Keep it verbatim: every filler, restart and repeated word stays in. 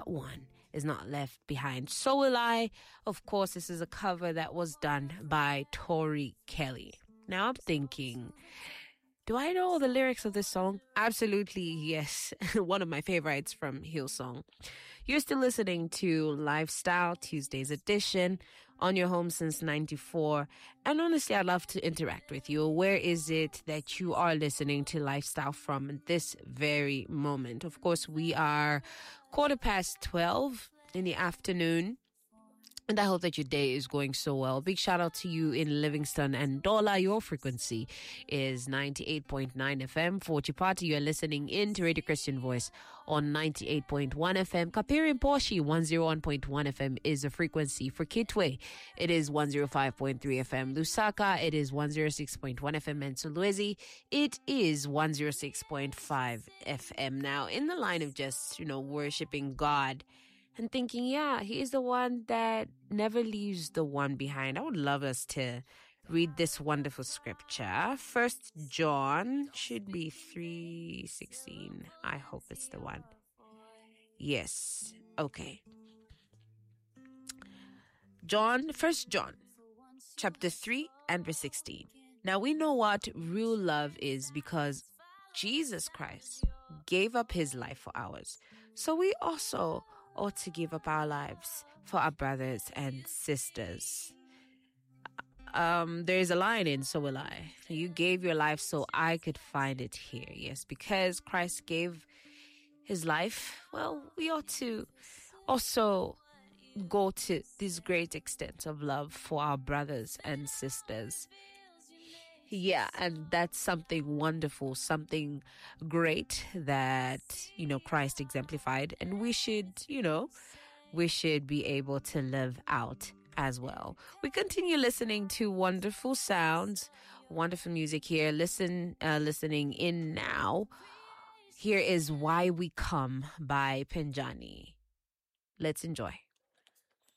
that one is not left behind. So Will I. Of course, this is a cover that was done by Tori Kelly. Now I'm thinking, do I know the lyrics of this song? Absolutely, yes. One of my favorites from Hillsong. You're still listening to Lifestyle Tuesdays edition on your home since ninety-four. And honestly, I'd love to interact with you. Where is it that you are listening to Lifestyle from this very moment? Of course, we are quarter past twelve in the afternoon. And I hope that your day is going so well. Big shout out to you in Livingston and Dola. Your frequency is ninety-eight point nine F M. For Chipati, you are listening in to Radio Christian Voice on ninety-eight point one F M. Kapiri and Poshi, one oh one point one F M is the frequency. For Kitwe, it is one oh five point three F M. Lusaka, it is one oh six point one F M. And Sulawesi, it is one oh six point five F M. Now, in the line of just, you know, worshiping God and thinking, yeah, he is the one that never leaves the one behind. I would love us to read this wonderful scripture. First John should be three sixteen. I hope it's the one. Yes. Okay. John, First John, chapter three and verse sixteen. Now we know what real love is because Jesus Christ gave up his life for ours. So we also ought to give up our lives for our brothers and sisters. Um, there is a line in So Will I. You gave your life so I could find it here. Yes, because Christ gave his life, well, we ought to also go to this great extent of love for our brothers and sisters. Yeah, and that's something wonderful, something great that, you know, Christ exemplified. And we should, you know, we should be able to live out as well. We continue listening to wonderful sounds, wonderful music here. Listen, uh, listening in now. Here is Why We Come by Pinjani. Let's enjoy.